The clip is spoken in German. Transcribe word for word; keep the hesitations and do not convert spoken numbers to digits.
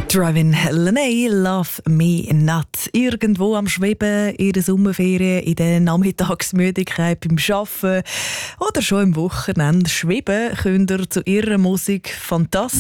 Driving Lenay, Love Me Not. Irgendwo am Schweben, in der Sommerferien, in der Nachmittagsmüdigkeit beim Arbeiten oder schon im Wochenende. Schweben könnt ihr zu ihrer Musik fantastisch.